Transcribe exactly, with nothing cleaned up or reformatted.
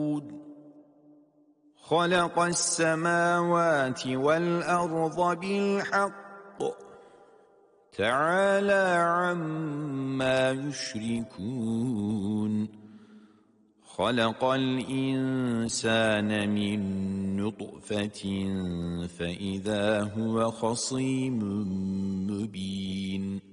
خلق السماوات والأرض بالحق تعالى عما يشركون خلق الإنسان من نطفة فإذا هو خصيم مبين